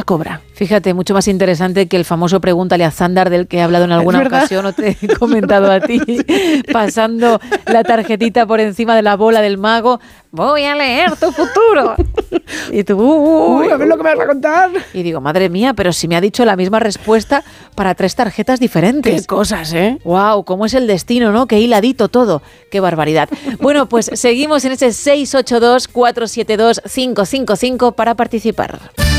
cobra. Fíjate, mucho más interesante que el famoso Pregúntale a Zandar del que he hablado en alguna ocasión o te he comentado a ti, pasando la tarjetita por encima de la bola del mago. Voy a leer tu futuro. Y tú, a ver lo que me vas a contar. Y digo, madre mía, pero si me ha dicho la misma respuesta para 3 tarjetas diferentes. Qué cosas, ¿eh? Wow, cómo es el destino, ¿no? Qué hiladito todo. Qué barbaridad. Bueno, pues seguimos en ese 682-472-555 para participar.